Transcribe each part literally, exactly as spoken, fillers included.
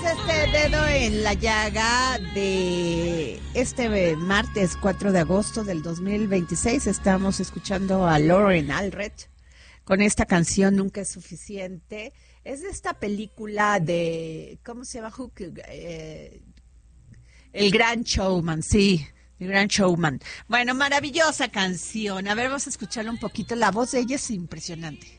este dedo en la llaga de este martes cuatro de agosto del dos mil veintiséis. Estamos escuchando a Lauren Alred con esta canción Nunca es suficiente. Es de esta película de, ¿cómo se llama? Eh, El Gran Showman, sí, El Gran Showman. Bueno, maravillosa canción. A ver, vamos a escucharla un poquito. La voz de ella es impresionante.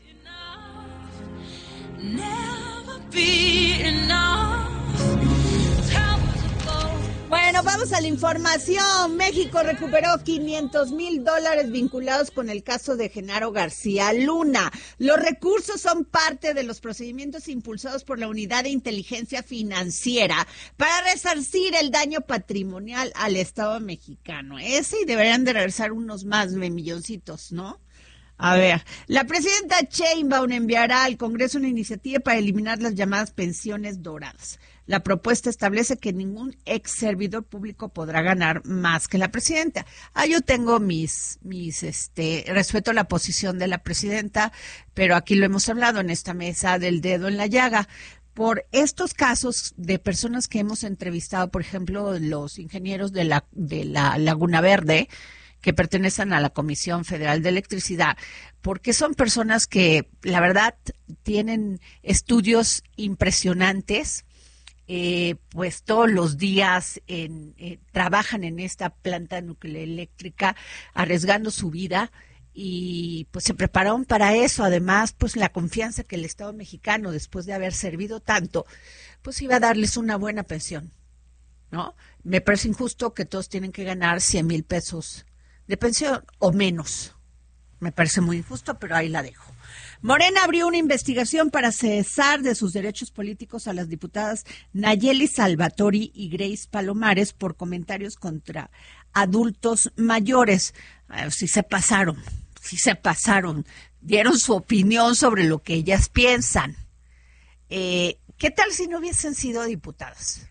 Bueno, vamos a la información. México recuperó quinientos mil dólares vinculados con el caso de Genaro García Luna. Los recursos son parte de los procedimientos impulsados por la Unidad de Inteligencia Financiera para resarcir el daño patrimonial al Estado mexicano. Ese y deberían de regresar unos más de milloncitos, ¿no? A ver, la presidenta Sheinbaum enviará al Congreso una iniciativa para eliminar las llamadas pensiones doradas. La propuesta establece que ningún ex servidor público podrá ganar más que la presidenta. Ah, yo tengo mis, mis, este, respeto la posición de la presidenta, pero aquí lo hemos hablado en esta mesa del dedo en la llaga. Por estos casos de personas que hemos entrevistado, por ejemplo, los ingenieros de la, de la Laguna Verde, que pertenecen a la Comisión Federal de Electricidad, porque son personas que, la verdad, tienen estudios impresionantes, eh, pues todos los días en, eh, trabajan en esta planta nuclear eléctrica, arriesgando su vida, y pues se prepararon para eso. Además, pues la confianza que el Estado mexicano, después de haber servido tanto, pues iba a darles una buena pensión, ¿no? Me parece injusto que todos tienen que ganar cien mil pesos de pensión o menos. Me parece muy injusto, pero ahí la dejo. Morena abrió una investigación para cesar de sus derechos políticos a las diputadas Nayeli Salvatori y Grace Palomares por comentarios contra adultos mayores. Eh, sí se pasaron, sí se pasaron. Dieron su opinión sobre lo que ellas piensan. Eh, ¿Qué tal si no hubiesen sido diputadas?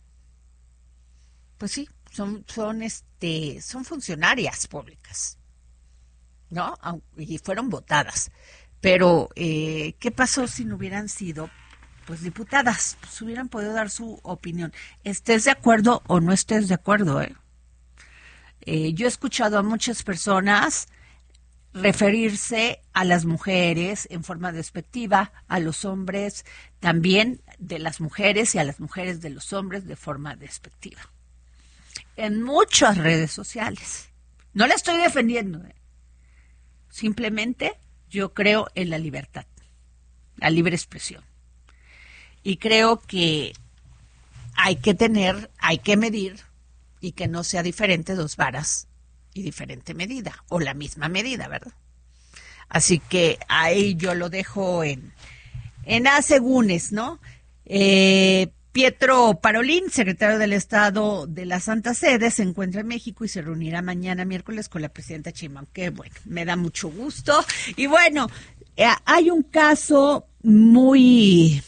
Pues sí. Son, son, este, son funcionarias públicas, ¿no? Y fueron votadas. Pero, eh, ¿qué pasó si no hubieran sido, pues, diputadas? Pues hubieran podido dar su opinión. Estés de acuerdo o no estés de acuerdo, ¿eh? Eh, yo he escuchado a muchas personas referirse a las mujeres en forma despectiva, a los hombres también de las mujeres y a las mujeres de los hombres de forma despectiva. En muchas redes sociales. No la estoy defendiendo. ¿eh? Simplemente yo creo en la libertad, la libre expresión. Y creo que hay que tener, hay que medir y que no sea diferente dos varas y diferente medida, o la misma medida, ¿verdad? Así que ahí yo lo dejo en, en asegúnes, ¿no? Eh... Pietro Parolín, secretario del Estado de la Santa Sede, se encuentra en México y se reunirá mañana miércoles con la presidenta Sheinbaum, que bueno, me da mucho gusto. Y bueno, eh, hay un caso muy,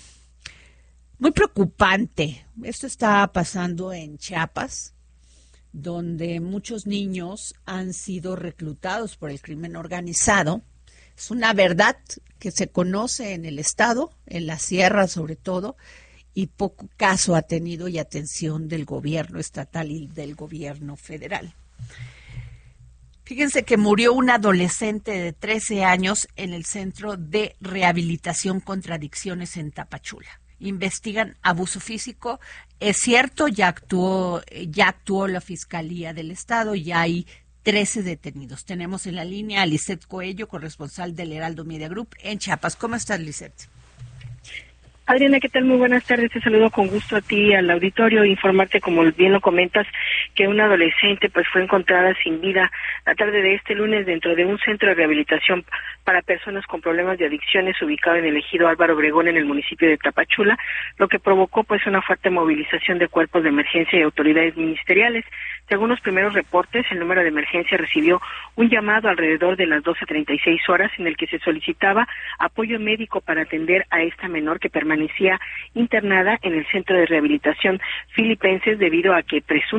muy preocupante. Esto está pasando en Chiapas, donde muchos niños han sido reclutados por el crimen organizado. Es una verdad que se conoce en el Estado, en la sierra sobre todo, y poco caso ha tenido y atención del gobierno estatal y del gobierno federal. Fíjense que murió un adolescente de trece años en el Centro de Rehabilitación contra Adicciones en Tapachula. Investigan abuso físico. Es cierto, ya actuó, ya actuó la Fiscalía del Estado y ya hay trece detenidos. Tenemos en la línea a Lisette Coello, corresponsal del Heraldo Media Group en Chiapas. ¿Cómo estás, Lisette? Adriana, ¿qué tal? Muy buenas tardes. Te saludo con gusto a ti y al auditorio. Informarte, como bien lo comentas, que una adolescente pues fue encontrada sin vida la tarde de este lunes dentro de un centro de rehabilitación para personas con problemas de adicciones ubicado en el ejido Álvaro Obregón en el municipio de Tapachula, lo que provocó pues una fuerte movilización de cuerpos de emergencia y autoridades ministeriales. Según los primeros reportes, el número de emergencia recibió un llamado alrededor de las doce treinta y seis horas en el que se solicitaba apoyo médico para atender a esta menor que permanecía internada en el centro de rehabilitación Filipenses debido a que presuntamente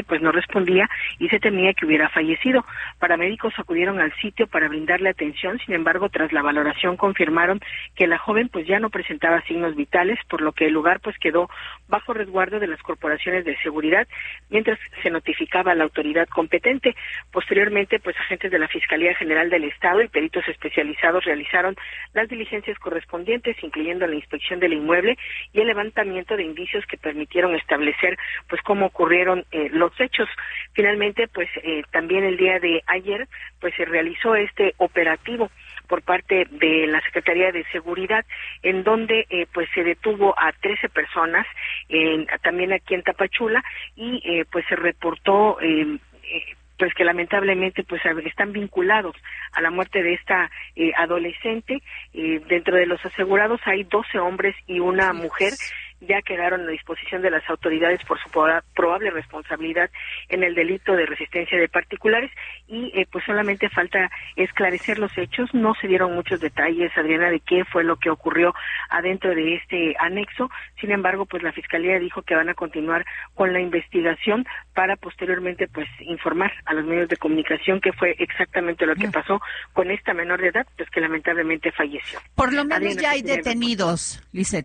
pues no respondía y se temía que hubiera fallecido. Paramédicos acudieron al sitio para brindarle atención, sin embargo, tras la valoración confirmaron que la joven pues ya no presentaba signos vitales, por lo que el lugar pues quedó bajo resguardo de las corporaciones de seguridad, mientras se notificaba a la autoridad competente. Posteriormente, pues agentes de la Fiscalía General del Estado y peritos especializados realizaron las diligencias correspondientes, incluyendo la inspección del inmueble y el levantamiento de indicios que permitieron establecer pues cómo ocurrieron eh, los hechos. Finalmente, pues eh, también el día de ayer pues se realizó este operativo por parte de la Secretaría de Seguridad, en donde eh, pues se detuvo a trece personas, en, también aquí en Tapachula, y eh, pues se reportó eh, eh, pues que lamentablemente pues están vinculados a la muerte de esta eh, adolescente. Eh, dentro de los asegurados hay doce hombres y una mujer. Ya quedaron a disposición de las autoridades por su probable responsabilidad en el delito de resistencia de particulares y eh, pues solamente falta esclarecer los hechos. No se dieron muchos detalles, Adriana, de qué fue lo que ocurrió adentro de este anexo. Sin embargo, pues la Fiscalía dijo que van a continuar con la investigación para posteriormente pues informar a los medios de comunicación qué fue exactamente lo que pasó con esta menor de edad, pues que lamentablemente falleció. Por lo menos Adriana, ya hay detenidos, Lisette.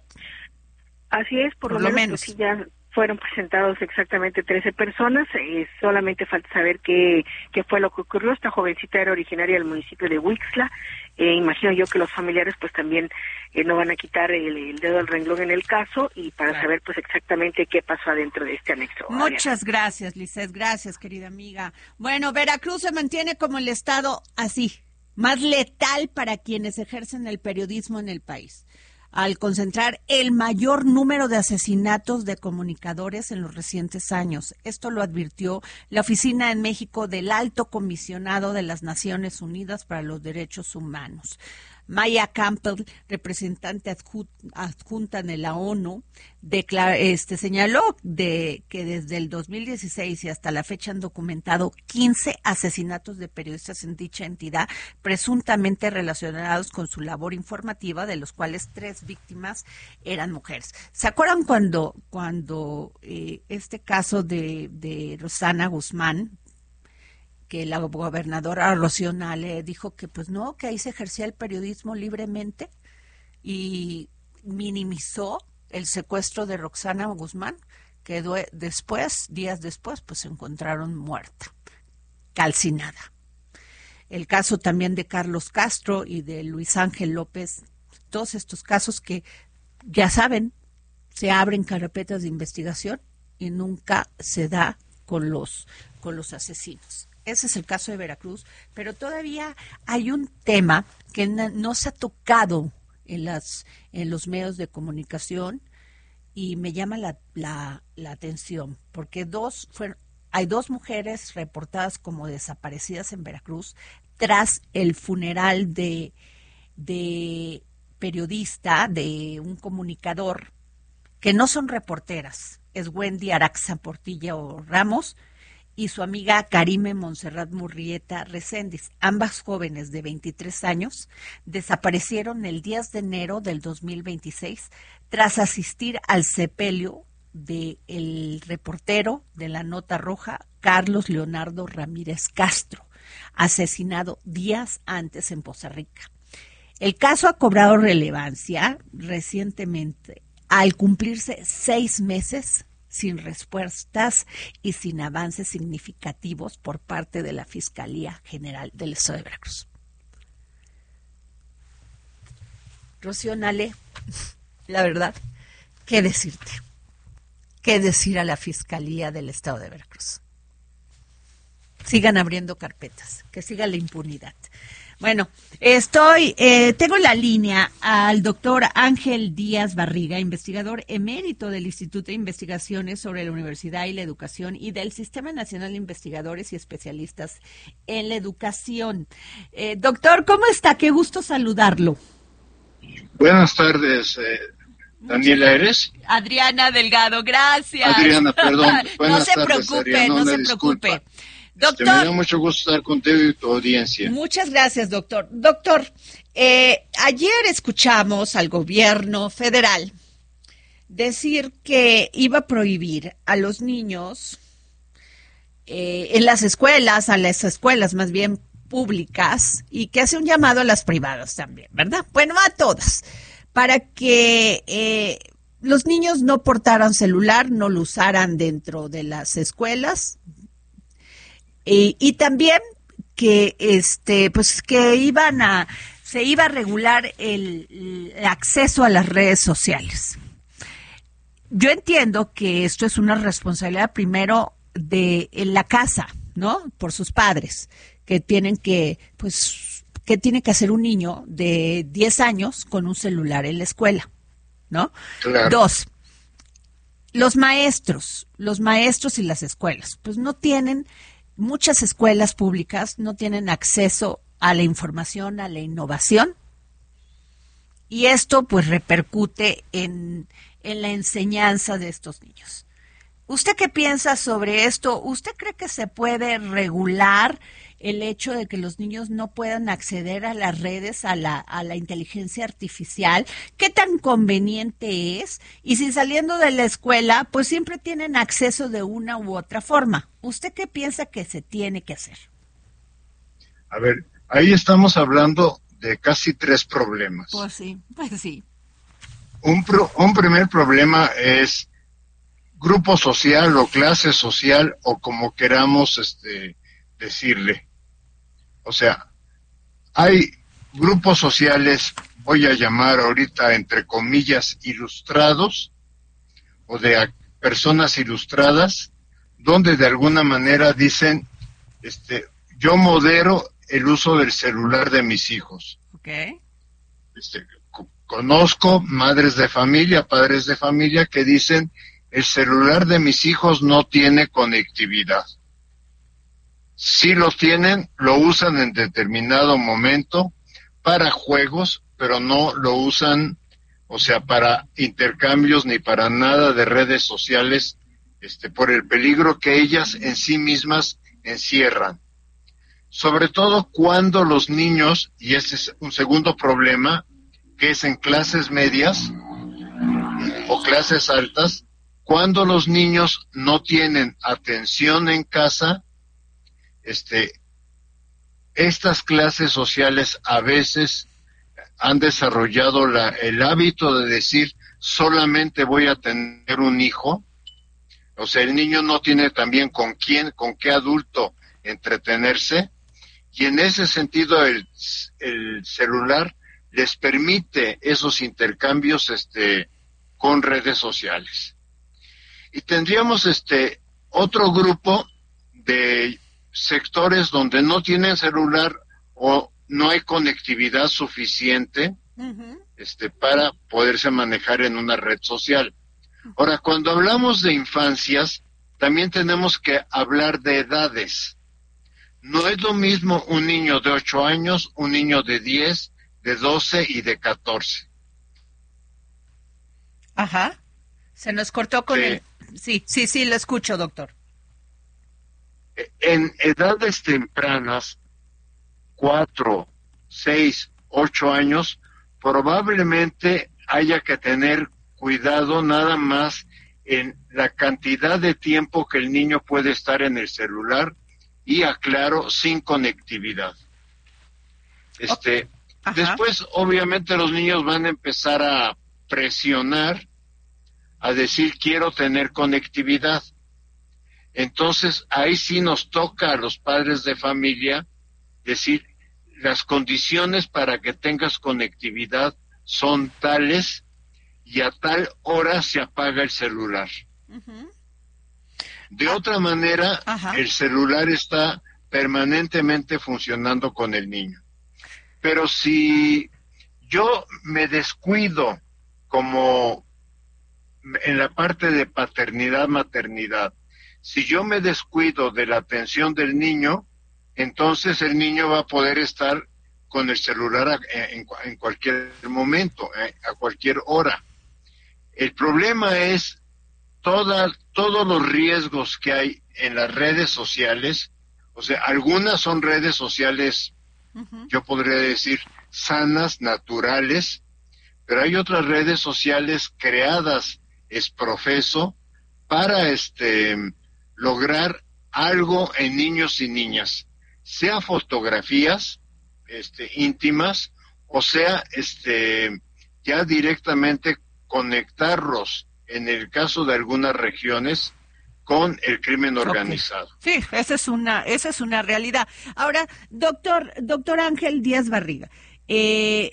Así es, por, por lo, lo menos, menos. Pues, sí, ya fueron presentados exactamente trece personas, eh, solamente falta saber qué, qué fue lo que ocurrió. Esta jovencita era originaria del municipio de Huixla, eh, imagino yo que los familiares pues también eh, no van a quitar el, el dedo del renglón en el caso y para claro. saber pues exactamente qué pasó adentro de este anexo. Muchas gracias, Lisette, gracias, querida amiga. Bueno, Veracruz se mantiene como el estado así, más letal para quienes ejercen el periodismo en el país, al concentrar el mayor número de asesinatos de comunicadores en los recientes años. Esto lo advirtió la Oficina en México del Alto Comisionado de las Naciones Unidas para los Derechos Humanos. Maya Campbell, representante adjunta de la ONU, declaró, este, señaló de que desde el dos mil dieciséis y hasta la fecha han documentado quince asesinatos de periodistas en dicha entidad, presuntamente relacionados con su labor informativa, de los cuales tres víctimas eran mujeres. ¿Se acuerdan cuando, cuando eh, este caso de, de Roxana Guzmán, que la gobernadora Rocío Nale dijo que pues no, que ahí se ejercía el periodismo libremente y minimizó el secuestro de Roxana Guzmán, que después, días después, pues se encontraron muerta, calcinada? El caso también de Carlos Castro y de Luis Ángel López, todos estos casos que, ya saben, se abren carpetas de investigación y nunca se da con los, con los asesinos. Ese es el caso de Veracruz, pero todavía hay un tema que no se ha tocado en las en los medios de comunicación y me llama la, la, la atención, porque dos fueron, hay dos mujeres reportadas como desaparecidas en Veracruz tras el funeral de, de periodista, de un comunicador, que no son reporteras, es Wendy Araxa Portilla o Ramos, y su amiga Karime Montserrat Murrieta Reséndiz. Ambas jóvenes de veintitrés años desaparecieron el diez de enero del dos mil veintiséis tras asistir al sepelio del reportero de la Nota Roja, Carlos Leonardo Ramírez Castro, asesinado días antes en Poza Rica. El caso ha cobrado relevancia recientemente al cumplirse seis meses sin respuestas y sin avances significativos por parte de la Fiscalía General del Estado de Veracruz. Rocío Nale, la verdad, ¿qué decirte? ¿Qué decir a la Fiscalía del Estado de Veracruz? Sigan abriendo carpetas, que siga la impunidad. Bueno, estoy, eh, tengo en la línea al doctor Ángel Díaz Barriga, investigador emérito del Instituto de Investigaciones sobre la Universidad y la Educación y del Sistema Nacional de Investigadores y Especialistas en la Educación. Eh, doctor, ¿cómo está? Qué gusto saludarlo. Buenas tardes, eh, Daniela, ¿eres? Adriana Delgado, gracias. Adriana, perdón. Buenas no se tardes, preocupe, Adriana, no se disculpa. preocupe. Doctor, este, me da mucho gusto estar contigo y tu audiencia. Muchas gracias, doctor. Doctor, eh, ayer escuchamos al gobierno federal decir que iba a prohibir a los niños eh, en las escuelas, a las escuelas más bien públicas, y que hace un llamado a las privadas también, ¿verdad? Bueno, a todas, para que eh, los niños no portaran celular, no lo usaran dentro de las escuelas, y, y también que este, pues que iban a, se iba a regular el, el acceso a las redes sociales. Yo entiendo que esto es una responsabilidad primero de en la casa, ¿no? Por sus padres, que tienen que, pues, ¿qué tiene que hacer un niño de diez años con un celular en la escuela? ¿No? Claro. Dos, los maestros, los maestros y las escuelas, pues no tienen, muchas escuelas públicas no tienen acceso a la información, a la innovación, y esto pues repercute en, en la enseñanza de estos niños. ¿Usted qué piensa sobre esto? ¿Usted cree que se puede regular el hecho de que los niños no puedan acceder a las redes, a la, a la inteligencia artificial? ¿Qué tan conveniente es? Y si saliendo de la escuela, pues siempre tienen acceso de una u otra forma. ¿Usted qué piensa que se tiene que hacer? A ver, ahí estamos hablando de casi tres problemas. Pues sí, pues sí. Un, pro, un primer problema es grupo social o clase social o como queramos este, decirle. O sea, hay grupos sociales, voy a llamar ahorita entre comillas ilustrados o de a, personas ilustradas, donde de alguna manera dicen, este, yo modero el uso del celular de mis hijos. Okay. Este, co- conozco madres de familia, padres de familia que dicen, el celular de mis hijos no tiene conectividad. Si lo tienen, lo usan en determinado momento para juegos, pero no lo usan, o sea, para intercambios ni para nada de redes sociales, este, por el peligro que ellas en sí mismas encierran. Sobre todo cuando los niños, y ese es un segundo problema, que es en clases medias o clases altas, cuando los niños no tienen atención en casa, este, estas clases sociales a veces han desarrollado la, el hábito de decir solamente voy a tener un hijo. O sea, el niño no tiene también con quién, con qué adulto entretenerse, y en ese sentido el, el celular les permite esos intercambios este, con redes sociales. Y tendríamos este otro grupo de sectores donde no tienen celular o no hay conectividad suficiente uh-huh. este, para poderse manejar en una red social. Ahora, cuando hablamos de infancias, también tenemos que hablar de edades. No es lo mismo un niño de ocho años, un niño de diez, de doce y de catorce. Ajá. Se nos cortó con sí. el... Sí, sí, sí, lo escucho, doctor. En edades tempranas, cuatro, seis, ocho años, probablemente haya que tener cuidado nada más en la cantidad de tiempo que el niño puede estar en el celular y, aclaro, sin conectividad. Este, okay. Después, obviamente, los niños van a empezar a presionar, a decir, quiero tener conectividad. Entonces, ahí sí nos toca a los padres de familia decir, las condiciones para que tengas conectividad son tales y a tal hora se apaga el celular. Uh-huh. De ah. otra manera, uh-huh. el celular está permanentemente funcionando con el niño. Pero si yo me descuido como en la parte de paternidad, maternidad, si yo me descuido de la atención del niño, entonces el niño va a poder estar con el celular a, en, en cualquier momento, a cualquier hora. El problema es toda, todos los riesgos que hay en las redes sociales. O sea, algunas son redes sociales, uh-huh. yo podría decir, sanas, naturales, pero hay otras redes sociales creadas, es profeso, para este lograr algo en niños y niñas, sea fotografías este, íntimas, o sea, este, ya directamente conectarlos, en el caso de algunas regiones, con el crimen organizado. Okay. Sí, esa es una, esa es una realidad. Ahora, doctor, doctor Ángel Díaz Barriga, eh,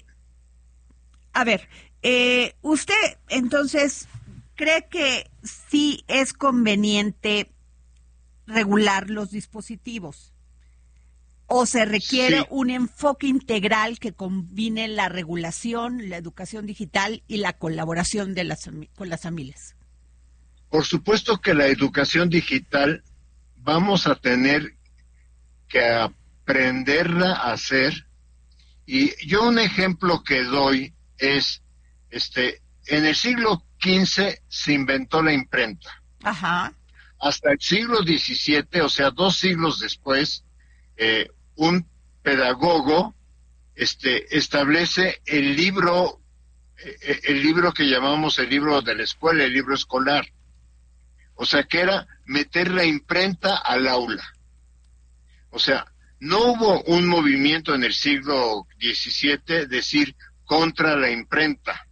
a ver, eh, usted entonces cree que sí es conveniente regular los dispositivos, o se requiere sí. un enfoque integral que combine la regulación, la educación digital y la colaboración de las con las familias. Por supuesto que la educación digital vamos a tener que aprenderla a hacer, y yo un ejemplo que doy es, este, en el siglo quince se inventó la imprenta. Ajá. Hasta el siglo diecisiete, o sea, dos siglos después, eh, un pedagogo, este, establece el libro, eh, el libro que llamamos el libro de la escuela, el libro escolar. O sea, que era meter la imprenta al aula. O sea, no hubo un movimiento en el siglo diecisiete, decir, contra la imprenta.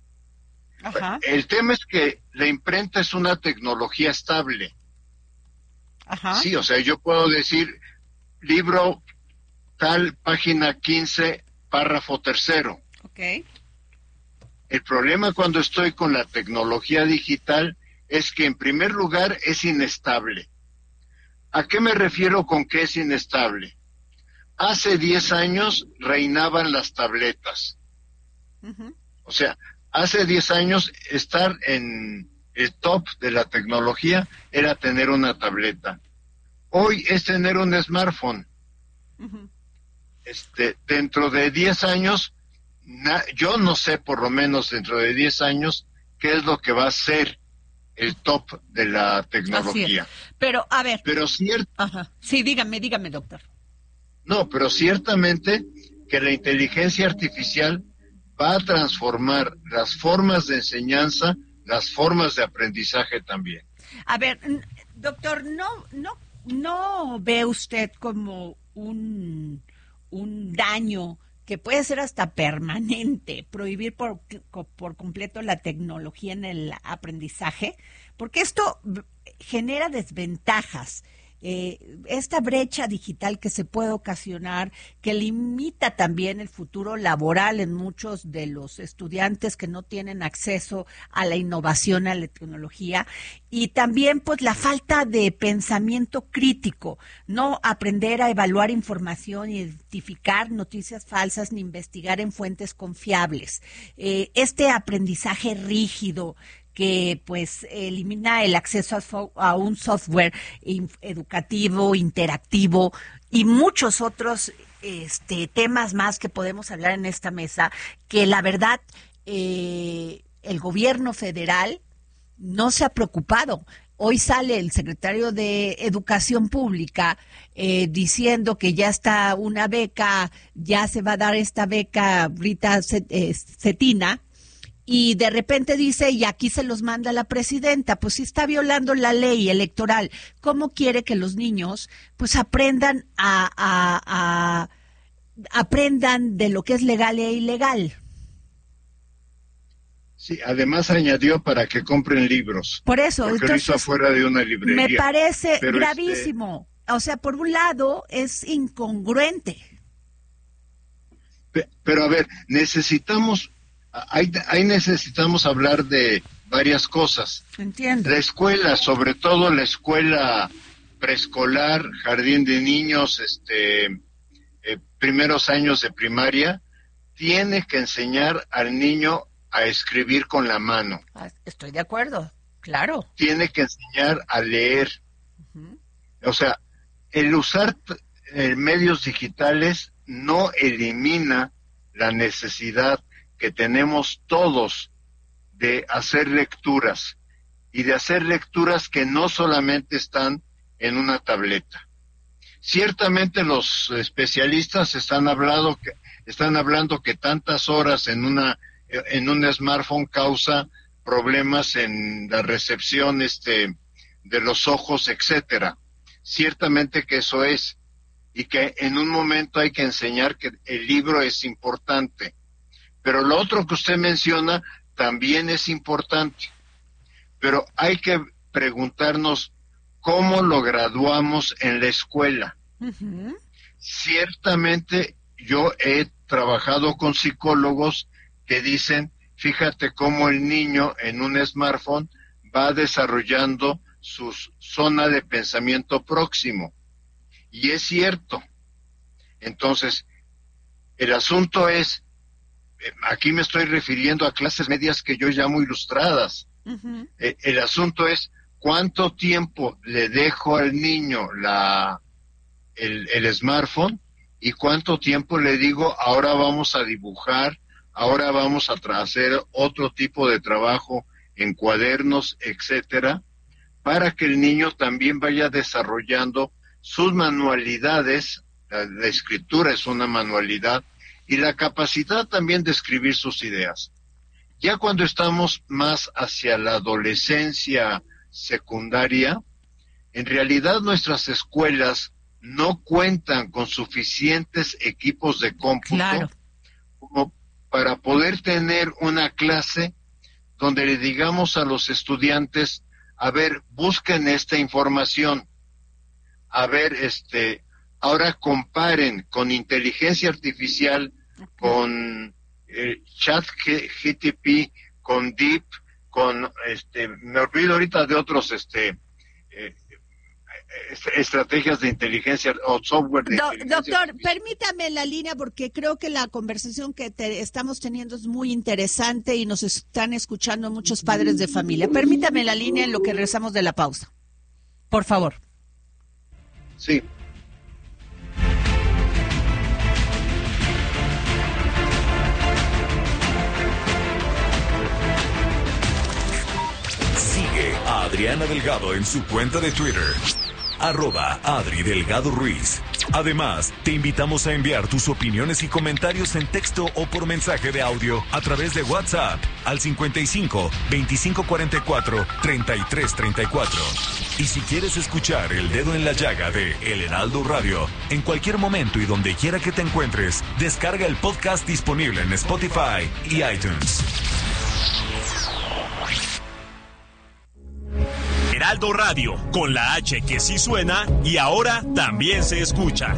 Ajá. El tema es que la imprenta es una tecnología estable. Ajá. Sí, o sea, yo puedo decir, libro tal, página quince, párrafo tercero. Okay. El problema cuando estoy con la tecnología digital es que en primer lugar es inestable. ¿A qué me refiero con que es inestable? Hace diez años reinaban las tabletas. Uh-huh. O sea, hace diez años estar en el top de la tecnología era tener una tableta. Hoy es tener un smartphone. Uh-huh. Este, dentro de diez años, na, yo no sé por lo menos dentro de diez años qué es lo que va a ser el top de la tecnología. Pero, a ver. Pero cierto. Ajá. Sí, dígame, dígame, doctor. No, pero ciertamente que la inteligencia artificial va a transformar las formas de enseñanza, las formas de aprendizaje también. A ver, doctor, ¿no, no, no ve usted como un, un daño que puede ser hasta permanente, prohibir por, por completo la tecnología en el aprendizaje? Porque esto genera desventajas. Eh, esta brecha digital que se puede ocasionar, que limita también el futuro laboral en muchos de los estudiantes que no tienen acceso a la innovación, a la tecnología, y también pues la falta de pensamiento crítico, no aprender a evaluar información, identificar noticias falsas ni investigar en fuentes confiables. Eh, este aprendizaje rígido que pues elimina el acceso a, so- a un software in- educativo, interactivo y muchos otros este, temas más que podemos hablar en esta mesa, que la verdad eh, el gobierno federal no se ha preocupado. Hoy sale el secretario de Educación Pública eh, diciendo que ya está una beca, ya se va a dar esta beca Rita Cetina, y de repente dice, y aquí se los manda la presidenta. Pues si está violando la ley electoral, ¿cómo quiere que los niños pues aprendan a, a, a aprendan de lo que es legal e ilegal? Sí, además añadió para que compren libros. Por eso, porque entonces, lo hizo afuera de una librería. Me parece Pero gravísimo. Este... O sea, por un lado es incongruente. Pero a ver, necesitamos Ahí, ahí necesitamos hablar de varias cosas. Entiendo. La escuela, sobre todo la escuela preescolar, jardín de niños, este, eh, primeros años de primaria, tiene que enseñar al niño a escribir con la mano. Estoy de acuerdo, claro. Tiene que enseñar a leer. Uh-huh. O sea, el usar eh, medios digitales no elimina la necesidad que tenemos todos de hacer lecturas, y de hacer lecturas que no solamente están en una tableta. Ciertamente los especialistas están hablando que, están hablando que tantas horas en una en un smartphone causa problemas en la recepción este de los ojos, etcétera. ciertamente que eso es, y que en un momento hay que enseñar que el libro es importante. Pero lo otro que usted menciona también es importante. Pero hay que preguntarnos cómo lo graduamos en la escuela. Uh-huh. Ciertamente yo he trabajado con psicólogos que dicen, fíjate cómo el niño en un smartphone va desarrollando su zona de pensamiento próximo. Y es cierto. Entonces, el asunto es, aquí me estoy refiriendo a clases medias que yo llamo ilustradas. Uh-huh. El, el asunto es, ¿cuánto tiempo le dejo al niño la, el, el smartphone? ¿Y cuánto tiempo le digo, ahora vamos a dibujar, ahora vamos a tra- hacer otro tipo de trabajo en cuadernos, etcétera, para que el niño también vaya desarrollando sus manualidades? La, la escritura es una manualidad, y la capacidad también de escribir sus ideas. Ya cuando estamos más hacia la adolescencia secundaria, en realidad nuestras escuelas no cuentan con suficientes equipos de cómputo, claro, como para poder tener una clase donde le digamos a los estudiantes, a ver, busquen esta información, a ver, este, ahora comparen con inteligencia artificial, okay, con eh, chat G T P, con Deep, con, este, me olvido ahorita de otros, este, eh, estrategias de inteligencia o software de Do, inteligencia doctor, artificial. Permítame la línea porque creo que la conversación que te estamos teniendo es muy interesante y nos están escuchando muchos padres de familia. Permítame la línea en lo que regresamos de la pausa. Por favor. Sí. Sigue a Adriana Delgado en su cuenta de Twitter, arroba Adri Delgado Ruiz. Además, te invitamos a enviar tus opiniones y comentarios en texto o por mensaje de audio a través de WhatsApp al cincuenta y cinco, veinticinco cuarenta y cuatro, treinta y tres treinta y cuatro. Y si quieres escuchar El Dedo en la Llaga de El Heraldo Radio, en cualquier momento y donde quiera que te encuentres, descarga el podcast disponible en Spotify y iTunes. Heraldo Radio, con la H que sí suena y ahora también se escucha.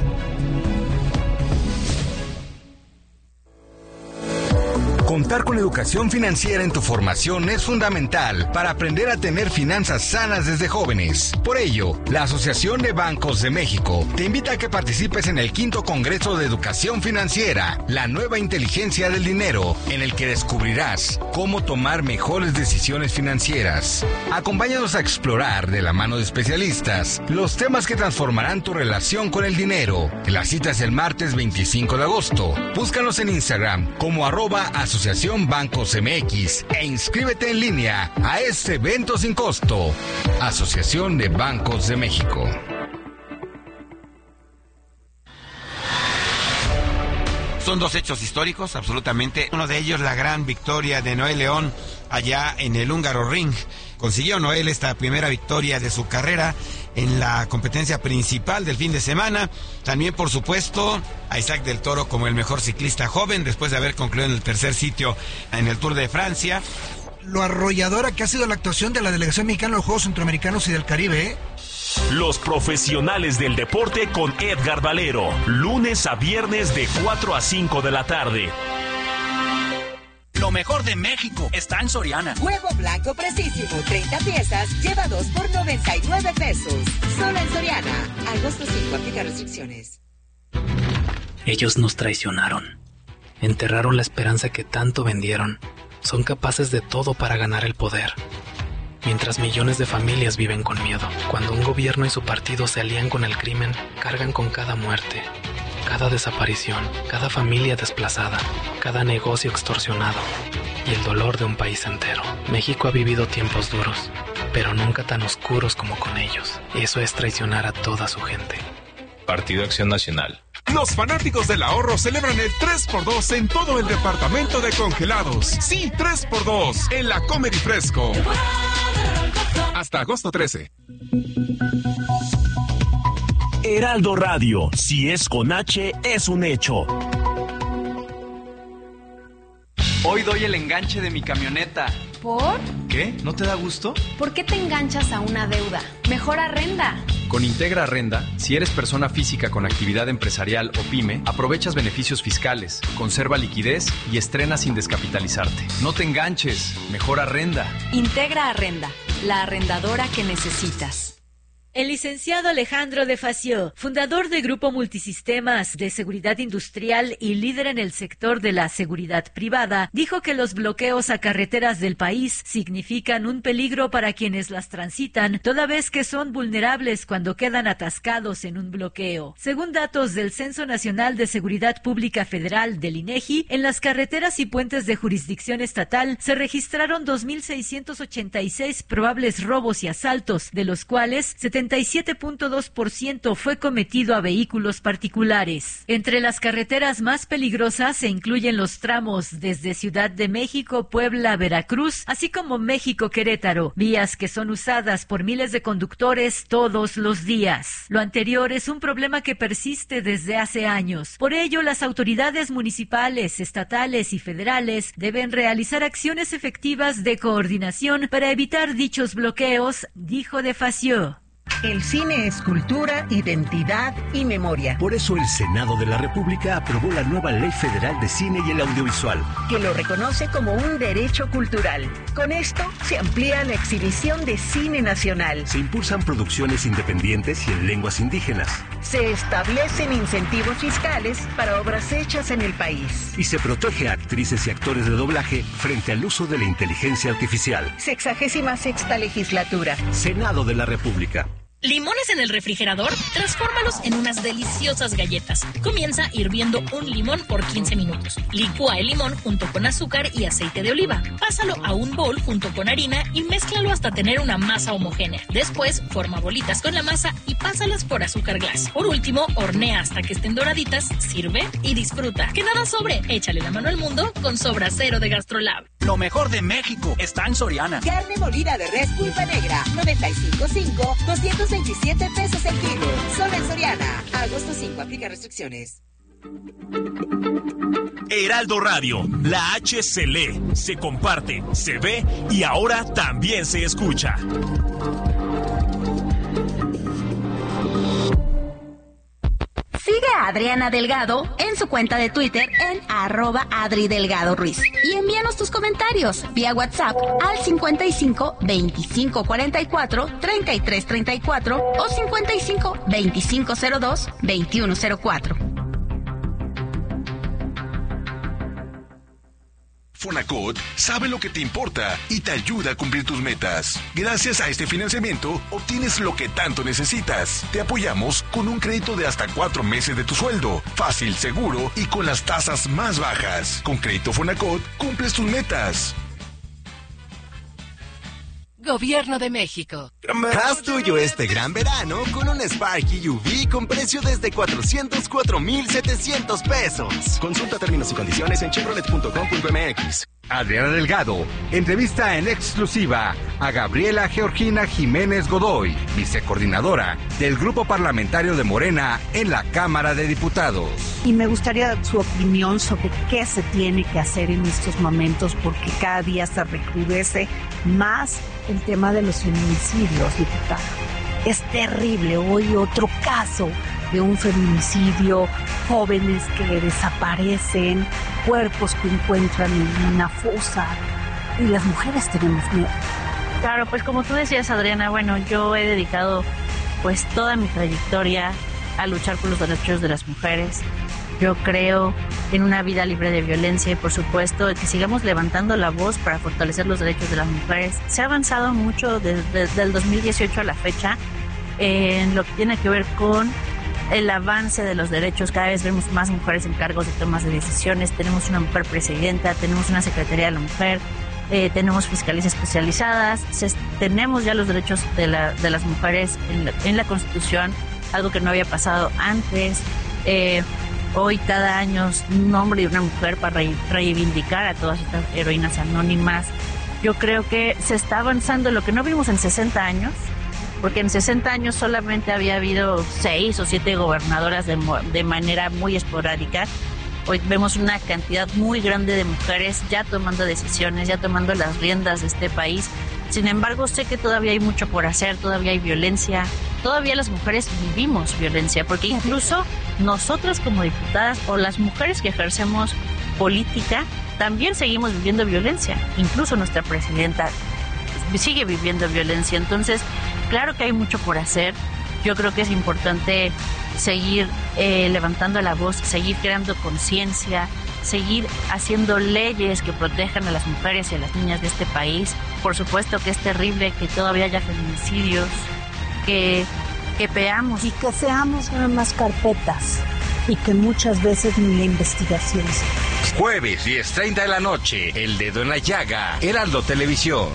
Contar con educación financiera en tu formación es fundamental para aprender a tener finanzas sanas desde jóvenes. Por ello, la Asociación de Bancos de México te invita a que participes en el quinto Congreso de Educación Financiera, la nueva inteligencia del dinero, en el que descubrirás cómo tomar mejores decisiones financieras. Acompáñanos a explorar, de la mano de especialistas, los temas que transformarán tu relación con el dinero. La cita es el martes veinticinco de agosto. Búscanos en Instagram como arroba Asociación Bancos M X e inscríbete en línea a este evento sin costo. Asociación de Bancos de México. Son dos hechos históricos, absolutamente. Uno de ellos, la gran victoria de Noel León allá en el Húngaro Ring. Consiguió Noel esta primera victoria de su carrera en la competencia principal del fin de semana. También, por supuesto, a Isaac del Toro como el mejor ciclista joven, después de haber concluido en el tercer sitio en el Tour de Francia. Lo arrolladora que ha sido la actuación de la delegación mexicana en los Juegos Centroamericanos y del Caribe, ¿eh? Los profesionales del deporte con Edgar Valero, lunes a viernes de cuatro a cinco de la tarde. Lo mejor de México está en Soriana. Huevo blanco precisísimo, treinta piezas, lleva dos por noventa y nueve pesos. Solo en Soriana. Agosto cinco, aplica restricciones. Ellos nos traicionaron. Enterraron la esperanza que tanto vendieron. Son capaces de todo para ganar el poder. Mientras millones de familias viven con miedo. Cuando un gobierno y su partido se alían con el crimen, cargan con cada muerte, cada desaparición, cada familia desplazada, cada negocio extorsionado y el dolor de un país entero. México ha vivido tiempos duros, pero nunca tan oscuros como con ellos. Eso es traicionar a toda su gente. Partido Acción Nacional. Los fanáticos del ahorro celebran el tres por dos en todo el departamento de congelados. Sí, tres por dos en la Comer y Fresco. Hasta agosto trece. Heraldo Radio, si es con H, es un hecho. Hoy doy el enganche de mi camioneta. ¿Por? ¿Qué? ¿No te da gusto? ¿Por qué te enganchas a una deuda? Mejor arrenda. Con Integra Arrenda, si eres persona física con actividad empresarial o pyme, aprovechas beneficios fiscales, conserva liquidez y estrena sin descapitalizarte. No te enganches, mejor arrenda. Integra Arrenda, la arrendadora que necesitas. El licenciado Alejandro de Facio, fundador de Grupo Multisistemas de Seguridad Industrial y líder en el sector de la seguridad privada, dijo que los bloqueos a carreteras del país significan un peligro para quienes las transitan, toda vez que son vulnerables cuando quedan atascados en un bloqueo. Según datos del Censo Nacional de Seguridad Pública Federal del INEGI, en las carreteras y puentes de jurisdicción estatal se registraron dos mil seiscientos ochenta y seis probables robos y asaltos, de los cuales setenta y siete punto dos por ciento fue cometido a vehículos particulares. Entre las carreteras más peligrosas se incluyen los tramos desde Ciudad de México, Puebla, Veracruz, así como México-Querétaro, vías que son usadas por miles de conductores todos los días. Lo anterior es un problema que persiste desde hace años. Por ello, las autoridades municipales, estatales y federales deben realizar acciones efectivas de coordinación para evitar dichos bloqueos, dijo de Facio. El cine es cultura, identidad y memoria. Por eso el Senado de la República aprobó la nueva Ley Federal de Cine y el Audiovisual, que lo reconoce como un derecho cultural. Con esto se amplía la exhibición de cine nacional. Se impulsan producciones independientes y en lenguas indígenas. Se establecen incentivos fiscales para obras hechas en el país. Y se protege a actrices y actores de doblaje frente al uso de la inteligencia artificial. Sexagésima sexta legislatura. Senado de la República. ¿Limones en el refrigerador? Transfórmalos en unas deliciosas galletas. Comienza hirviendo un limón por quince minutos. Licúa el limón junto con azúcar y aceite de oliva. Pásalo a un bol junto con harina y mézclalo hasta tener una masa homogénea. Después, forma bolitas con la masa y pásalas por azúcar glass. Por último, hornea hasta que estén doraditas, sirve y disfruta. Que nada sobre, échale la mano al mundo con Sobra Cero de Gastrolab. Lo mejor de México está en Soriana. Carne molida de res Pulpa Negra, noventa y cinco punto cinco, doscientos veintisiete pesos el kilo. Solo en Soriana. Agosto cinco, aplica restricciones. Heraldo Radio, la H se lee, se comparte, se ve y ahora también se escucha. Sigue a Adriana Delgado en su cuenta de Twitter en arroba Adri Delgado Ruiz. Y envíanos tus comentarios vía WhatsApp al cincuenta y cinco veinticinco cuarenta y cuatro treinta y tres treinta y cuatro o cincuenta y cinco veinticinco cero dos veintiuno cero cuatro. Fonacot sabe lo que te importa y te ayuda a cumplir tus metas. Gracias a este financiamiento, obtienes lo que tanto necesitas. Te apoyamos con un crédito de hasta cuatro meses de tu sueldo. Fácil, seguro y con las tasas más bajas. Con Crédito Fonacot, cumples tus metas. Gobierno de México. Haz tuyo este gran verano con un Sparky U V con precio desde cuatrocientos cuatro mil setecientos pesos. Consulta términos y condiciones en chevrolet punto com punto m x. Adriana Delgado entrevista en exclusiva a Gabriela Georgina Jiménez Godoy, vicecoordinadora del Grupo Parlamentario de Morena en la Cámara de Diputados. Y me gustaría su opinión sobre qué se tiene que hacer en estos momentos, porque cada día se recrudece más el tema de los feminicidios, diputada. Es terrible. Hoy otro caso de un feminicidio, jóvenes que desaparecen, cuerpos que encuentran en una fosa, y las mujeres tenemos miedo. Claro, pues como tú decías, Adriana, bueno, yo he dedicado pues toda mi trayectoria a luchar por los derechos de las mujeres. Yo creo en una vida libre de violencia y, por supuesto, que sigamos levantando la voz para fortalecer los derechos de las mujeres. Se ha avanzado mucho desde, desde el dos mil dieciocho a la fecha en lo que tiene que ver con el avance de los derechos. Cada vez vemos más mujeres en cargos de tomas de decisiones. Tenemos una mujer presidenta, tenemos una Secretaría de la Mujer, eh, tenemos fiscalías especializadas, se, tenemos ya los derechos de, la, de las mujeres en la, en la Constitución, algo que no había pasado antes. Eh, Hoy cada año un hombre y una mujer para reivindicar a todas estas heroínas anónimas. Yo creo que se está avanzando lo que no vimos en sesenta años, porque en sesenta años solamente había habido seis o siete gobernadoras de, de manera muy esporádica. Hoy vemos una cantidad muy grande de mujeres ya tomando decisiones, ya tomando las riendas de este país. Sin embargo, sé que todavía hay mucho por hacer, todavía hay violencia, todavía las mujeres vivimos violencia, porque incluso nosotras como diputadas o las mujeres que ejercemos política también seguimos viviendo violencia. Incluso nuestra presidenta sigue viviendo violencia. Entonces, claro que hay mucho por hacer. Yo creo que es importante seguir eh, levantando la voz, seguir creando conciencia, seguir haciendo leyes que protejan a las mujeres y a las niñas de este país. Por supuesto que es terrible que todavía haya feminicidios, que, que veamos. Y que seamos nada más carpetas y que muchas veces ni la investigación se... Jueves, diez treinta de la noche, El Dedo en la Llaga, Heraldo Televisión.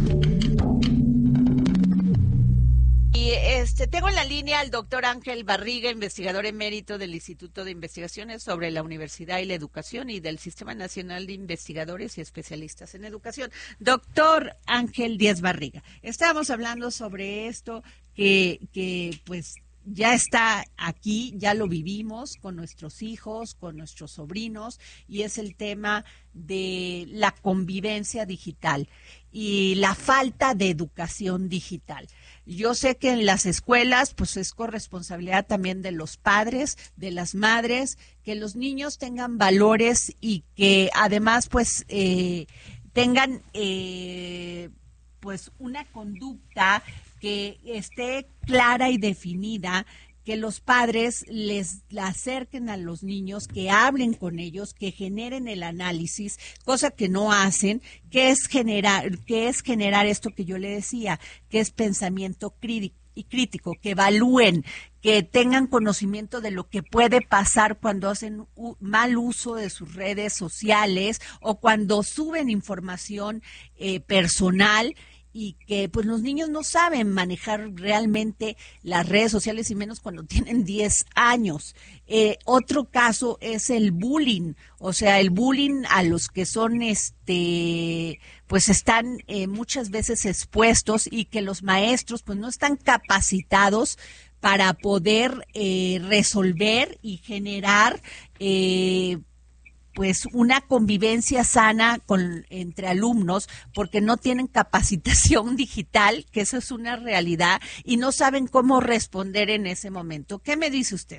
Y este, tengo en la línea al doctor Ángel Barriga, investigador emérito del Instituto de Investigaciones sobre la Universidad y la Educación y del Sistema Nacional de Investigadores y Especialistas en Educación. Doctor Ángel Díaz Barriga, estábamos hablando sobre esto que, que pues ya está aquí, ya lo vivimos con nuestros hijos, con nuestros sobrinos, y es el tema de la convivencia digital y la falta de educación digital. Yo sé que en las escuelas, pues es corresponsabilidad también de los padres, de las madres, que los niños tengan valores y que además, pues, eh, tengan, eh, pues, una conducta que esté clara y definida, que los padres les la acerquen a los niños, que hablen con ellos, que generen el análisis, cosa que no hacen, que es generar, que es generar esto que yo le decía, que es pensamiento crítico y crítico, que evalúen, que tengan conocimiento de lo que puede pasar cuando hacen u- mal uso de sus redes sociales o cuando suben información eh, personal, y que pues los niños no saben manejar realmente las redes sociales y menos cuando tienen diez años. Eh, otro caso es el bullying, o sea, el bullying a los que son, este, pues están eh, muchas veces expuestos y que los maestros pues no están capacitados para poder eh, resolver y generar eh, pues una convivencia sana con, entre alumnos, porque no tienen capacitación digital, que eso es una realidad, y no saben cómo responder en ese momento. ¿Qué me dice usted?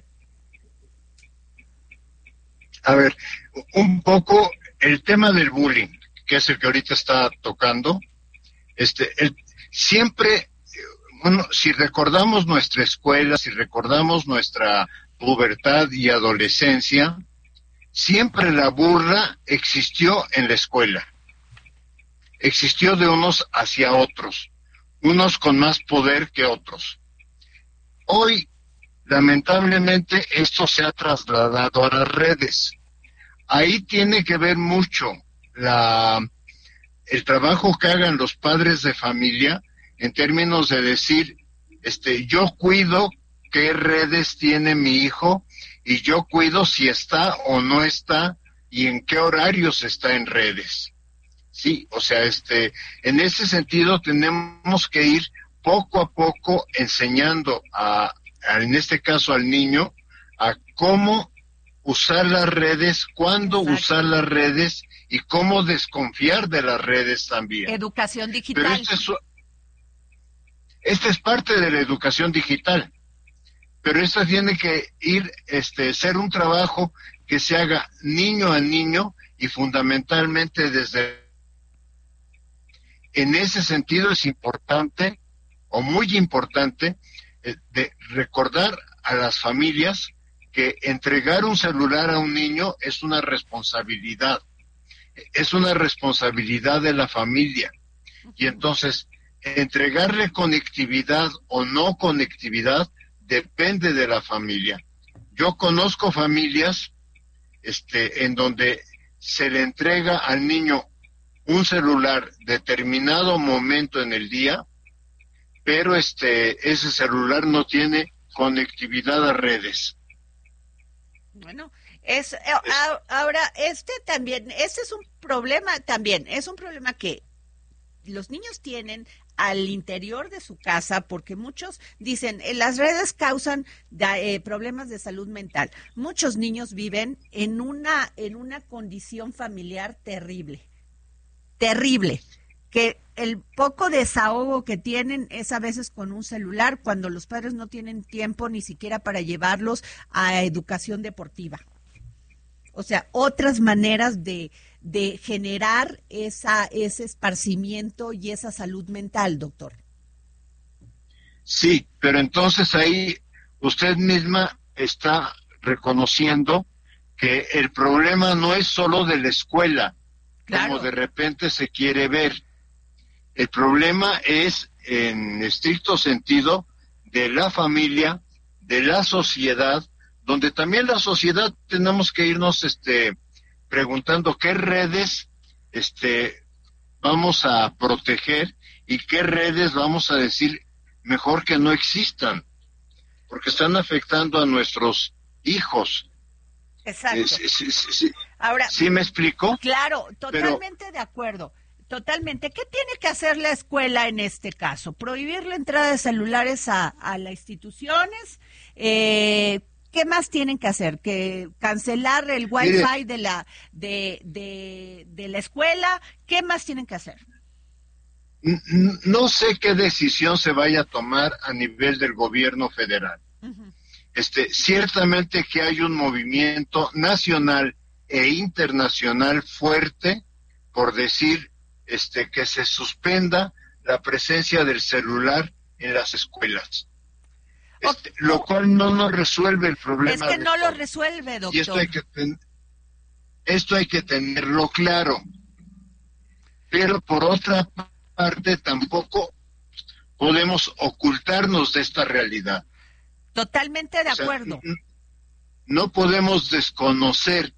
A ver, un poco el tema del bullying, que es el que ahorita está tocando, este, el, siempre, bueno, si recordamos nuestra escuela, si recordamos nuestra pubertad y adolescencia, siempre la burla existió en la escuela. Existió de unos hacia otros, unos con más poder que otros. Hoy, lamentablemente, esto se ha trasladado a las redes. Ahí tiene que ver mucho la, el trabajo que hagan los padres de familia en términos de decir, este, yo cuido qué redes tiene mi hijo, y yo cuido si está o no está y en qué horarios está en redes. Sí, o sea, este, en ese sentido tenemos que ir poco a poco enseñando a, a en este caso al niño, a cómo usar las redes, cuándo Exacto. usar las redes y cómo desconfiar de las redes también. Educación digital. Pero este es, esta es parte de la educación digital. Pero esto tiene que ir, este, ser un trabajo que se haga niño a niño y fundamentalmente desde... En ese sentido es importante, o muy importante, eh, de recordar a las familias que entregar un celular a un niño es una responsabilidad, es una responsabilidad de la familia. Y entonces, entregarle conectividad o no conectividad depende de la familia. Yo conozco familias este, en donde se le entrega al niño un celular determinado momento en el día, pero este ese celular no tiene conectividad a redes. Bueno, es ahora este también, este es un problema también, es un problema que los niños tienen al interior de su casa, porque muchos dicen, eh, las redes causan da, eh, problemas de salud mental. Muchos niños viven en una, en una condición familiar terrible, terrible, que el poco desahogo que tienen es a veces con un celular, cuando los padres no tienen tiempo ni siquiera para llevarlos a educación deportiva. O sea, otras maneras de, de generar esa, ese esparcimiento y esa salud mental, doctor. Sí, pero entonces ahí usted misma está reconociendo que el problema no es solo de la escuela, claro, como de repente se quiere ver. El problema es, en estricto sentido, de la familia, de la sociedad, donde también la sociedad tenemos que irnos este, preguntando qué redes este, vamos a proteger y qué redes vamos a decir mejor que no existan, porque están afectando a nuestros hijos. Exacto. Eh, sí, sí, sí. Ahora, ¿sí me explico? Claro, totalmente Pero, de acuerdo. Totalmente. ¿Qué tiene que hacer la escuela en este caso? ¿Prohibir la entrada de celulares a, a las instituciones? Eh, ¿Qué más tienen que hacer? ¿Que cancelar el wifi de la de, de, de la escuela? ¿Qué más tienen que hacer? No sé qué decisión se vaya a tomar a nivel del gobierno federal. Uh-huh. Este, ciertamente que hay un movimiento nacional e internacional fuerte por decir este, que se suspenda la presencia del celular en las escuelas. Este, okay. Lo cual no nos resuelve el problema. Es que no lo resuelve, doctor. Y esto hay que, ten, esto hay que tenerlo claro. Pero por otra parte tampoco podemos ocultarnos de esta realidad. Totalmente de o sea, acuerdo. No podemos desconocer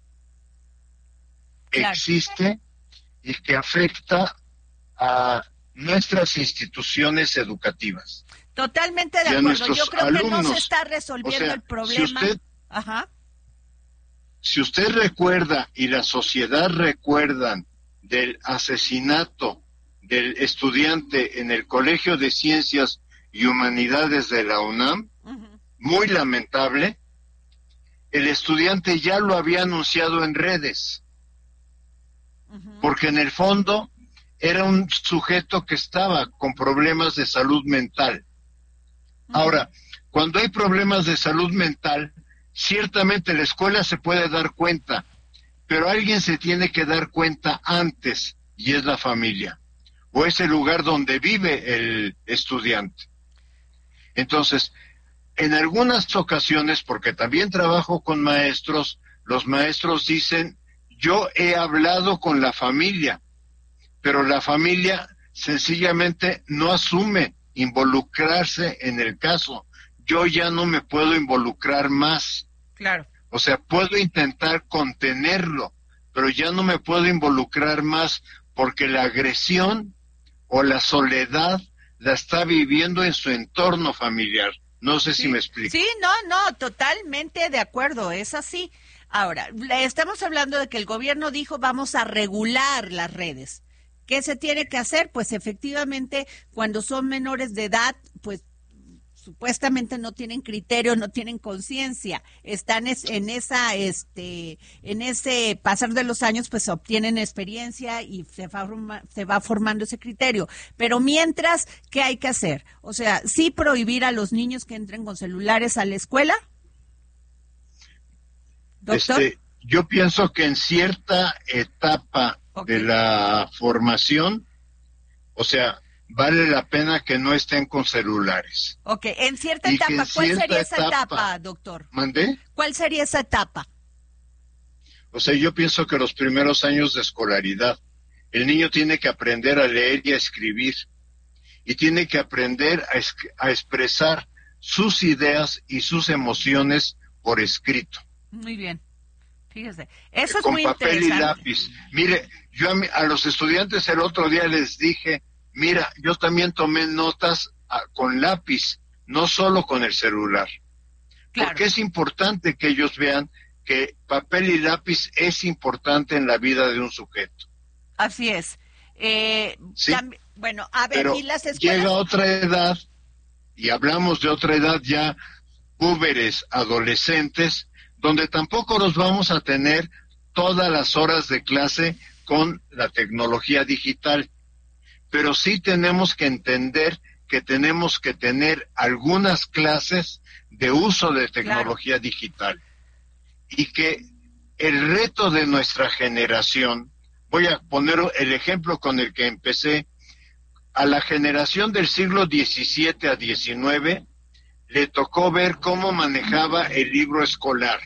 que claro. existe y que afecta a nuestras instituciones educativas. Totalmente de acuerdo. Yo creo alumnos. que no se está resolviendo o sea, el problema. Si usted, Ajá. si usted recuerda y la sociedad recuerdan del asesinato del estudiante en el Colegio de Ciencias y Humanidades de la UNAM, uh-huh. muy lamentable, el estudiante ya lo había anunciado en redes, uh-huh. porque en el fondo era un sujeto que estaba con problemas de salud mental. Uh-huh. Ahora, cuando hay problemas de salud mental, ciertamente la escuela se puede dar cuenta, pero alguien se tiene que dar cuenta antes, y es la familia, o es el lugar donde vive el estudiante. Entonces, en algunas ocasiones, porque también trabajo con maestros, los maestros dicen, yo he hablado con la familia, pero la familia sencillamente no asume involucrarse en el caso. Yo ya no me puedo involucrar más. Claro. O sea, puedo intentar contenerlo, pero ya no me puedo involucrar más porque la agresión o la soledad la está viviendo en su entorno familiar. No sé sí, si me explico. Sí, no, no, totalmente de acuerdo, es así. Ahora, estamos hablando de que el gobierno dijo vamos a regular las redes. ¿Qué se tiene que hacer? Pues efectivamente, cuando son menores de edad, pues supuestamente no tienen criterio, no tienen conciencia, están es, en esa, este, en ese pasar de los años, pues obtienen experiencia y se va, se va formando ese criterio. Pero mientras, ¿qué hay que hacer? O sea, ¿sí prohibir a los niños que entren con celulares a la escuela? ¿Doctor? Este, yo pienso que en cierta etapa okay. de la formación, o sea, vale la pena que no estén con celulares. Ok, en cierta y etapa, en ¿cuál cierta sería esa etapa, etapa, doctor? ¿Mandé? ¿Cuál sería esa etapa? O sea, yo pienso que los primeros años de escolaridad, el niño tiene que aprender a leer y a escribir, y tiene que aprender a, es a expresar sus ideas y sus emociones por escrito. Muy bien. Fíjese, eso es con muy papel interesante. Y lápiz. Mire, yo a, mi, a los estudiantes el otro día les dije, mira, yo también tomé notas a, con lápiz, no solo con el celular. Claro. Porque es importante que ellos vean que papel y lápiz es importante en la vida de un sujeto. Así es. Eh, ¿Sí? Bueno, a ver, Pero ¿y las escuelas? llega otra edad, y hablamos de otra edad ya, púberes, adolescentes, donde tampoco nos vamos a tener todas las horas de clase con la tecnología digital. Pero sí tenemos que entender que tenemos que tener algunas clases de uso de tecnología claro. digital. Y que el reto de nuestra generación, voy a poner el ejemplo con el que empecé, a la generación del siglo diecisiete a diecinueve le tocó ver cómo manejaba el libro escolar,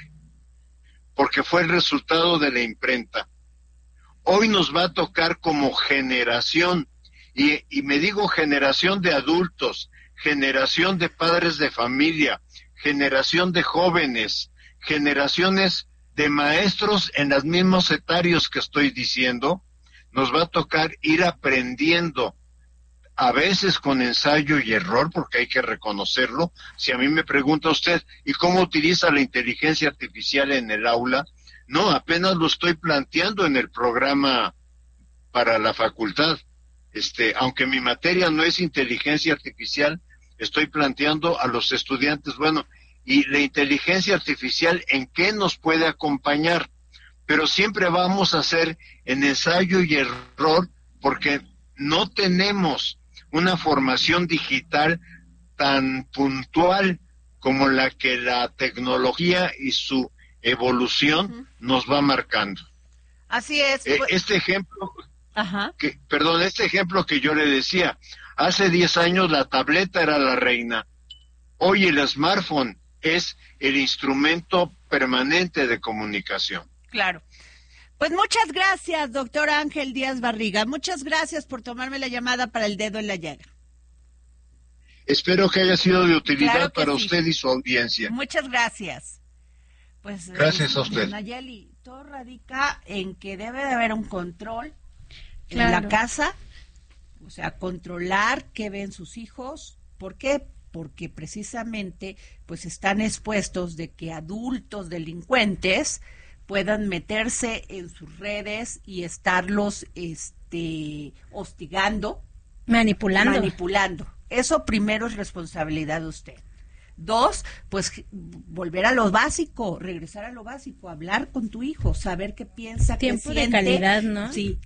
porque fue el resultado de la imprenta. Hoy nos va a tocar como generación, y, y me digo generación de adultos, generación de padres de familia, generación de jóvenes, generaciones de maestros en los mismos etarios que estoy diciendo. Nos va a tocar ir aprendiendo, a veces con ensayo y error, porque hay que reconocerlo. Si a mí me pregunta usted, ¿y cómo utiliza la inteligencia artificial en el aula? No, apenas lo estoy planteando en el programa para la facultad. Este, aunque mi materia no es inteligencia artificial, estoy planteando a los estudiantes, bueno, ¿y la inteligencia artificial en qué nos puede acompañar? Pero siempre vamos a hacer en ensayo y error, porque no tenemos una formación digital tan puntual como la que la tecnología y su evolución uh-huh. nos va marcando. Así es. Eh, este ejemplo, Ajá. que, perdón, este ejemplo que yo le decía, hace diez años la tableta era la reina. Hoy el smartphone es el instrumento permanente de comunicación. Claro. Pues muchas gracias, doctor Ángel Díaz Barriga. Muchas gracias por tomarme la llamada para el dedo en la llaga. Espero que haya sido de utilidad claro para sí. usted y su audiencia. Muchas gracias. Pues gracias eh, a usted. Nayeli, todo radica en que debe de haber un control claro. en la casa, o sea, controlar qué ven sus hijos. ¿Por qué? Porque precisamente pues están expuestos de que adultos delincuentes puedan meterse en sus redes y estarlos este hostigando, manipulando. manipulando. Eso primero es responsabilidad de usted. Dos, pues volver a lo básico, regresar a lo básico, hablar con tu hijo, saber qué piensa, tiempo qué siente. de calidad, ¿no? Sí,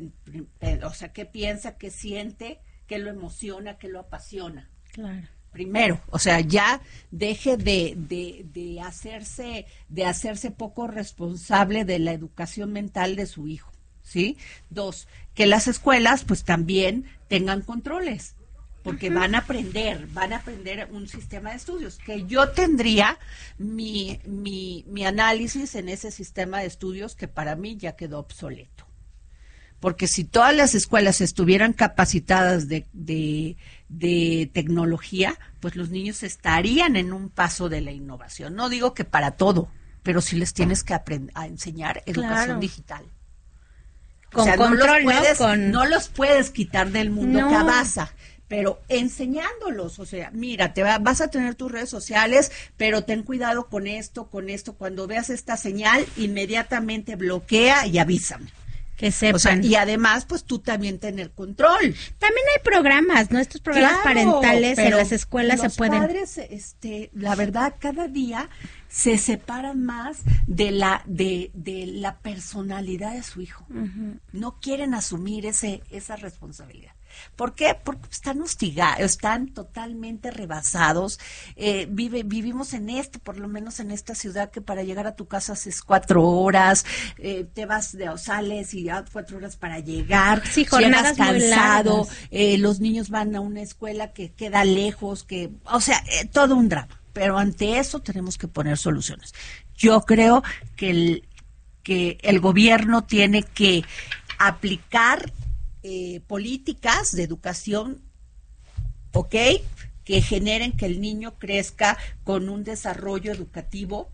o sea, qué piensa, qué siente, qué lo emociona, qué lo apasiona. Claro. Primero, o sea, ya deje de, de, de hacerse de hacerse poco responsable de la educación mental de su hijo, ¿sí? Dos, que las escuelas pues también tengan controles, porque uh-huh. van a aprender, van a aprender un sistema de estudios, que yo tendría mi, mi, mi análisis en ese sistema de estudios que para mí ya quedó obsoleto. Porque si todas las escuelas estuvieran capacitadas de, de, de tecnología, pues los niños estarían en un paso de la innovación. No digo que para todo, pero sí les tienes que aprender a enseñar educación claro. digital. Con o sea, control, no los puedes, ¿no? Con... no los puedes quitar del mundo no. que avanza, pero enseñándolos, o sea, mira, te va, vas a tener tus redes sociales, pero ten cuidado con esto, con esto. Cuando veas esta señal, inmediatamente bloquea y avísame. Que sepan. O sea, y además, pues tú también tener control. También hay programas, ¿no? Estos programas claro, parentales en las escuelas se pueden. Los padres, este, la verdad, cada día se separan más de la de, de la personalidad de su hijo. Uh-huh. No quieren asumir ese esa responsabilidad. ¿Por qué? Porque están hostigados, están totalmente rebasados. Eh, vive, vivimos en esto, por lo menos en esta ciudad, que para llegar a tu casa haces cuatro horas, eh, te vas de o sales y ya cuatro horas para llegar, sí, jornadas llegas cansado, muy eh, los niños van a una escuela que queda lejos, que, o sea, eh, todo un drama. Pero ante eso tenemos que poner soluciones. Yo creo que el, que el gobierno tiene que aplicar Eh, políticas de educación, ¿ok?, que generen que el niño crezca con un desarrollo educativo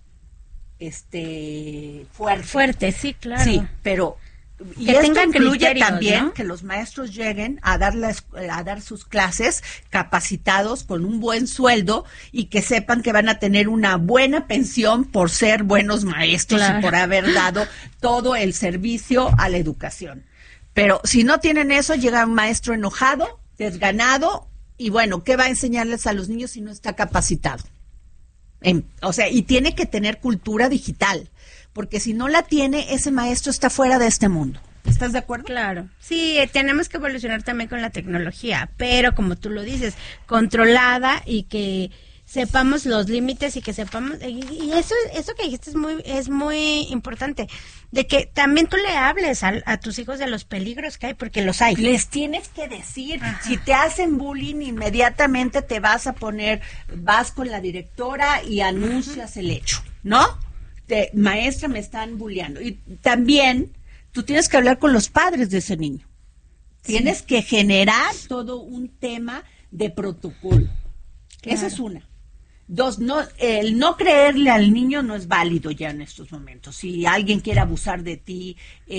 este fuerte. Fuerte, sí, claro. Sí, pero y que esto tengan incluye también, ¿no? Que los maestros lleguen a dar las, a dar sus clases capacitados con un buen sueldo y que sepan que van a tener una buena pensión por ser buenos maestros, claro, y por haber dado todo el servicio a la educación. Pero si no tienen eso, llega un maestro enojado, desganado, y bueno, ¿qué va a enseñarles a los niños si no está capacitado? En, o sea, y tiene que tener cultura digital, porque si no la tiene, ese maestro está fuera de este mundo. ¿Estás de acuerdo? Claro. Sí, tenemos que evolucionar también con la tecnología, pero como tú lo dices, controlada y que sepamos los límites y que sepamos, y, y eso eso que dijiste es muy es muy importante, de que también tú le hables a, a tus hijos de los peligros que hay, porque los hay. Les tienes que decir, ajá, si te hacen bullying, inmediatamente te vas a poner, vas con la directora y anuncias, ajá, el hecho, ¿no? Te, maestra, me están bulleando. Y también tú tienes que hablar con los padres de ese niño. Sí. Tienes que generar todo un tema de protocolo. Claro. Esa es una. Dos, no, el no creerle al niño no es válido ya en estos momentos. Si alguien quiere abusar de ti,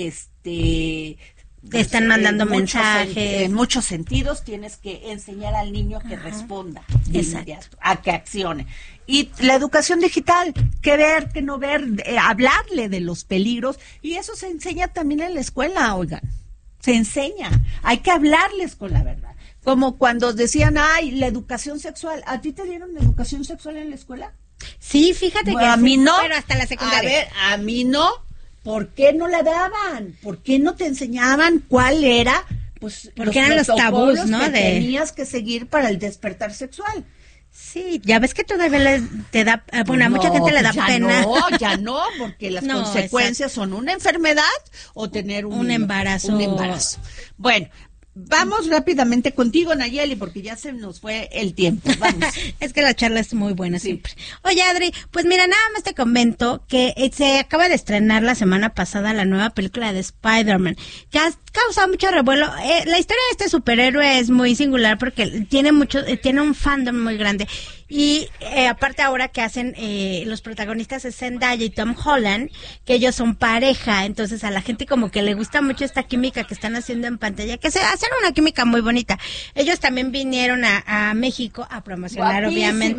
este, te están mandando en mensajes. Muchos, en, en muchos sentidos tienes que enseñar al niño que, ajá, responda de inmediato, a que accione. Y la educación digital, qué ver, qué no ver, eh, hablarle de los peligros, y eso se enseña también en la escuela, oigan, se enseña, hay que hablarles con la verdad. Como cuando decían, ay, la educación sexual. ¿A ti te dieron educación sexual en la escuela? Sí, fíjate bueno, que a mí no. Pero hasta la secundaria. A ver, a mí no. ¿Por qué no la daban? ¿Por qué no te enseñaban cuál era? Pues porque eran los tabús, ¿no? Que de... tenías que seguir para el despertar sexual. Sí, ya ves que todavía les, te da, bueno, a mucha no, gente le da ya pena. No, ya no, porque las no, consecuencias exacto. son una enfermedad o tener un, un embarazo. Un embarazo. Bueno. Vamos rápidamente contigo, Nayeli, porque ya se nos fue el tiempo. Vamos. Es que la charla es muy buena, sí, siempre. Oye, Adri, pues mira, nada más te comento que se acaba de estrenar la semana pasada la nueva película de Spider-Man, que ha causado mucho revuelo. Eh, la historia de este superhéroe es muy singular porque tiene mucho, eh, tiene un fandom muy grande. Y eh, aparte ahora que hacen eh, los protagonistas es Zendaya y Tom Holland, que ellos son pareja, entonces a la gente como que le gusta mucho esta química que están haciendo en pantalla, que se hacen una química muy bonita. Ellos también vinieron a, a México a promocionar, guapísimo, obviamente.